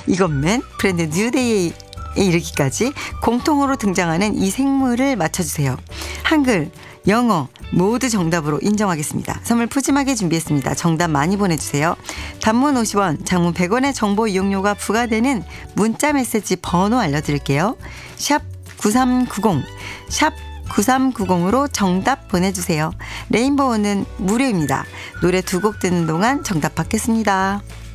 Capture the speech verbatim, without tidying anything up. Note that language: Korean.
이것맨 브랜드 뉴데이에 이르기까지 공통으로 등장하는 이 생물을 맞춰주세요. 한글, 영어 모두 정답으로 인정하겠습니다. 선물 푸짐하게 준비했습니다. 정답 많이 보내주세요. 단문 오십 원, 장문 백 원의 정보 이용료가 부과되는 문자 메시지 번호 알려드릴게요. 샵 구삼구공, 샵 구삼구공으로 정답 보내주세요. 레인보우는 무료입니다. 노래 두 곡 듣는 동안 정답 받겠습니다.